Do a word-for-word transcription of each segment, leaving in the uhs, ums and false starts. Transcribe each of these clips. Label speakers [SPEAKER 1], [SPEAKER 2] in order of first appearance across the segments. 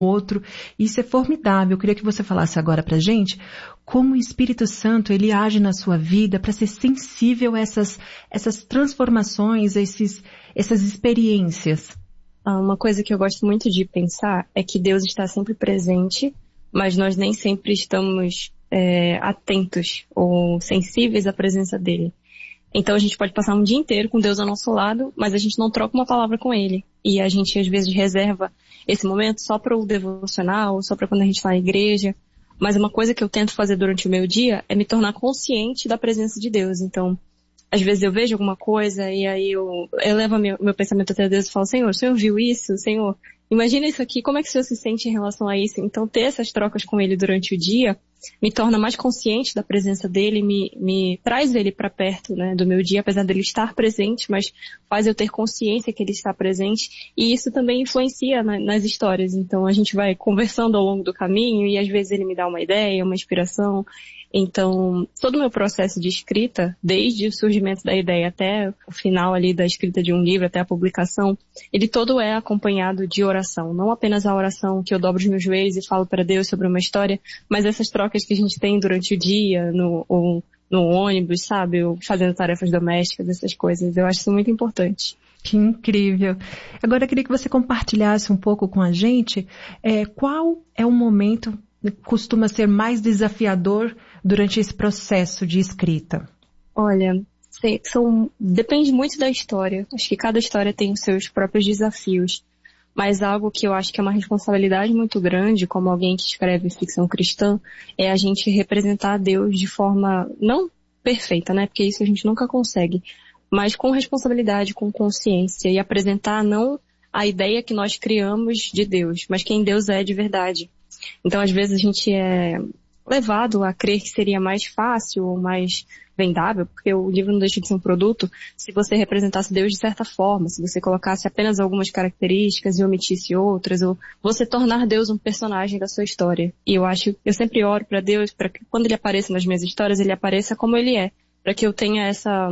[SPEAKER 1] outro. Isso é formidável. Eu queria que você falasse agora pra gente como o Espírito Santo, ele age na sua vida para ser sensível a essas, essas transformações, esses, essas experiências.
[SPEAKER 2] Uma coisa que eu gosto muito de pensar é que Deus está sempre presente, mas nós nem sempre estamos é, atentos ou sensíveis à presença dele. Então a gente pode passar um dia inteiro com Deus ao nosso lado, mas a gente não troca uma palavra com ele. E a gente às vezes reserva esse momento só para o devocional, só para quando a gente está na igreja. Mas uma coisa que eu tento fazer durante o meu dia é me tornar consciente da presença de Deus. Então, às vezes eu vejo alguma coisa e aí eu, eu levo meu, meu pensamento até Deus e falo, Senhor, o Senhor viu isso? Senhor, imagina isso aqui, como é que o Senhor se sente em relação a isso? Então ter essas trocas com ele durante o dia me torna mais consciente da presença dele, me, me traz ele para perto, né, do meu dia, apesar dele estar presente, mas faz eu ter consciência que ele está presente, e isso também influencia na, nas histórias. Então a gente vai conversando ao longo do caminho e às vezes ele me dá uma ideia, uma inspiração. Então, todo o meu processo de escrita, desde o surgimento da ideia até o final ali da escrita de um livro, até a publicação, ele todo é acompanhado de oração. Não apenas a oração que eu dobro os meus joelhos e falo para Deus sobre uma história, mas essas trocas que a gente tem durante o dia, no, ou no ônibus, sabe? Ou fazendo tarefas domésticas, essas coisas. Eu acho isso muito importante.
[SPEAKER 1] Que incrível. Agora eu queria que você compartilhasse um pouco com a gente é, qual é o momento que costuma ser mais desafiador durante esse processo de escrita?
[SPEAKER 2] Olha, são, depende muito da história. Acho que cada história tem os seus próprios desafios. Mas algo que eu acho que é uma responsabilidade muito grande, como alguém que escreve ficção cristã, é a gente representar Deus de forma não perfeita, né? Porque isso a gente nunca consegue. Mas com responsabilidade, com consciência, e apresentar não a ideia que nós criamos de Deus, mas quem Deus é de verdade. Então, às vezes, a gente é levado a crer que seria mais fácil ou mais vendável, porque o livro não deixa de ser um produto, se você representasse Deus de certa forma, se você colocasse apenas algumas características e omitisse outras, ou você tornar Deus um personagem da sua história. E eu acho, eu sempre oro para Deus, para que quando ele apareça nas minhas histórias, ele apareça como ele é, para que eu tenha essa...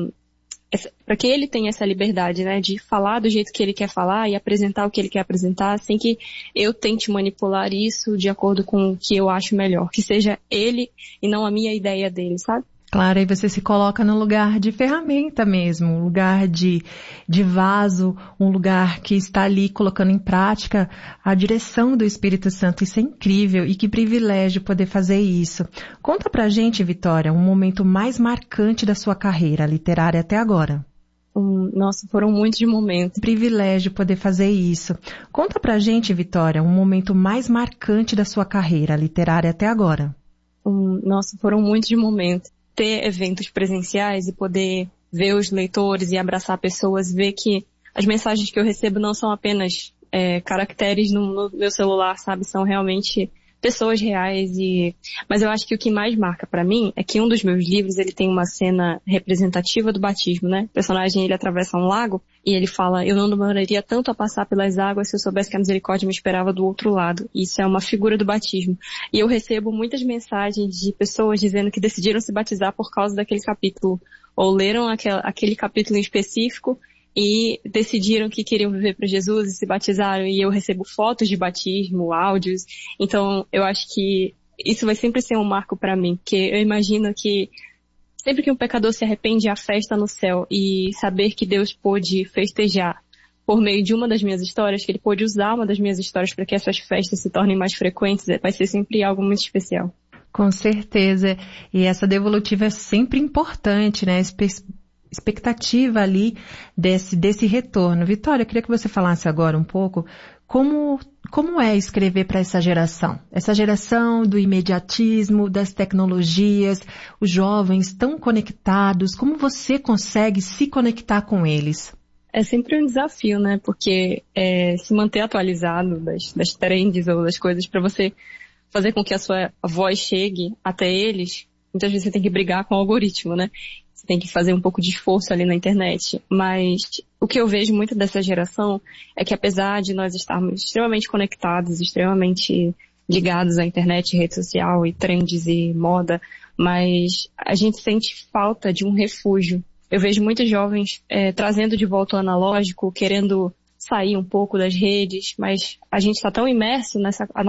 [SPEAKER 2] para que ele tenha essa liberdade, né, de falar do jeito que ele quer falar e apresentar o que ele quer apresentar, sem que eu tente manipular isso de acordo com o que eu acho melhor, que seja ele e não a minha ideia dele, sabe?
[SPEAKER 1] Claro, aí você se coloca no lugar de ferramenta mesmo, um lugar de, de vaso, um lugar que está ali colocando em prática a direção do Espírito Santo. Isso é incrível e que privilégio poder fazer isso. Conta pra gente, Vitória, um momento mais marcante da sua carreira literária até agora.
[SPEAKER 2] Um, nossa, foram muitos momentos.
[SPEAKER 1] Privilégio poder fazer isso. Conta pra gente, Vitória, um momento mais marcante da sua carreira literária até agora.
[SPEAKER 2] Um, nossa, foram muitos momentos. Ter eventos presenciais e poder ver os leitores e abraçar pessoas, ver que as mensagens que eu recebo não são apenas é, caracteres no, no meu celular, sabe? São realmente pessoas reais. E mas eu acho que o que mais marca pra mim é que um dos meus livros, ele tem uma cena representativa do batismo, né? O personagem, ele atravessa um lago e ele fala, eu não demoraria tanto a passar pelas águas se eu soubesse que a misericórdia me esperava do outro lado. Isso é uma figura do batismo. E eu recebo muitas mensagens de pessoas dizendo que decidiram se batizar por causa daquele capítulo, ou leram aquel, aquele capítulo em específico e decidiram que queriam viver para Jesus e se batizaram, e eu recebo fotos de batismo, áudios. Então eu acho que isso vai sempre ser um marco para mim, porque eu imagino que sempre que um pecador se arrepende, há festa no céu, e saber que Deus pôde festejar por meio de uma das minhas histórias, que ele pôde usar uma das minhas histórias para que essas festas se tornem mais frequentes, vai ser sempre algo muito especial.
[SPEAKER 1] Com certeza. E essa devolutiva é sempre importante, né? Expectativa ali desse, desse retorno. Vitória, eu queria que você falasse agora um pouco como, como é escrever para essa geração. Essa geração do imediatismo, das tecnologias, os jovens tão conectados, como você consegue se conectar com eles?
[SPEAKER 2] É sempre um desafio, né? Porque é, se manter atualizado das, das trends ou das coisas para você fazer com que a sua voz chegue até eles, muitas vezes você tem que brigar com o algoritmo, né? Você tem que fazer um pouco de esforço ali na internet. Mas o que eu vejo muito dessa geração é que apesar de nós estarmos extremamente conectados, extremamente ligados à internet, rede social e trends e moda, mas a gente sente falta de um refúgio. Eu vejo muitos jovens é, trazendo de volta o analógico, querendo sair um pouco das redes, mas a gente está tão imerso nessa, a